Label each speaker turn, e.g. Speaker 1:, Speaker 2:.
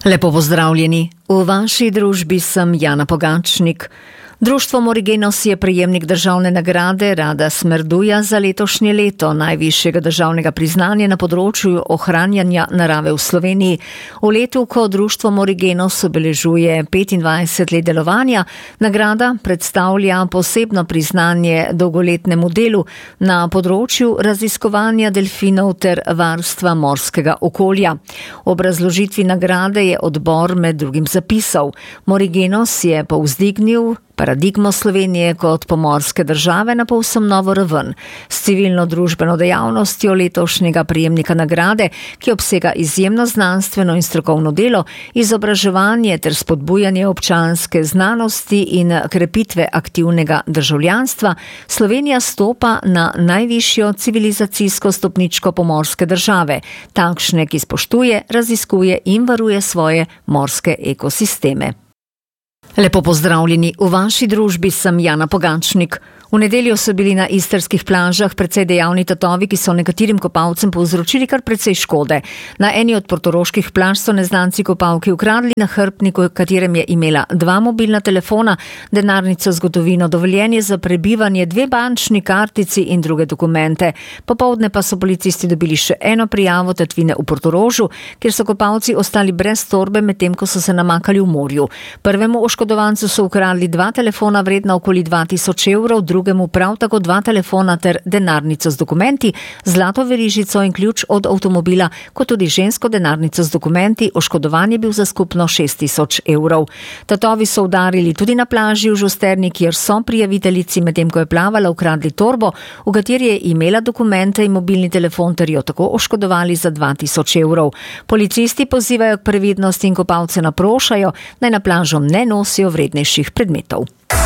Speaker 1: Lepo pozdravljeni. V vaši družbi sem Jana Pogačnik. Društvo Morigenos je prejemnik državne nagrade Rada Smerduja za letošnje leto, najvišjega državnega priznanja na področju ohranjanja narave v Sloveniji. V letu, ko društvo Morigenos obeležuje 25 let delovanja, nagrada predstavlja posebno priznanje dolgoletnemu delu na področju raziskovanja delfinov ter varstva morskega okolja. V obrazložitvi nagrade je odbor med drugim zapisal: Morigenos je povzdignil paradigmo Slovenije kot pomorske države na povsem novo raven. S civilno-družbeno dejavnostjo letošnjega prejemnika nagrade, ki obsega izjemno znanstveno in strokovno delo, izobraževanje ter spodbujanje občanske znanosti in krepitve aktivnega državljanstva, Slovenija stopa na najvišjo civilizacijsko stopničko pomorske države, takšne, ki spoštuje, raziskuje in varuje svoje morske ekosisteme. Lepo pozdravljeni. V vaši družbi sem Jana Pogačnik. V nedeljo so bili na istrskih plažah precej dejavni tatovi, ki so nekaterim kopalcem povzročili kar precej škode. Na eni od portoroških plaž so neznanci kopalki ukradli nahrbtniku, katerem je imela 2 mobilna telefona, denarnico z gotovino, dovoljenje za prebivanje, 2 bančni kartici in druge dokumente. Popoldne pa so policisti dobili še eno prijavo tatvine v Portorožu, kjer so kopalci ostali brez torbe, medtem ko so se namakali v morju. Prvemu oškodovancu so ukradli 2 telefona vredna okoli 2000 evrov, drugemu prav tako 2 telefona ter denarnico z dokumenti, zlato verižico in ključ od avtomobila, kot tudi žensko denarnico z dokumenti. Oškodovan je bil za skupno 6000 evrov. Tatovi so udarili tudi na plaži v Žosterni, kjer so prijaviteljici, medtem ko je plavala, ukradli torbo, v kateri je imela dokumente in mobilni telefon, ter jo tako oškodovali za 2000 evrov. Policisti pozivajo k previdnosti in kopalce naprošajo, naj na plažo ne nosijo vrednejših predmetov.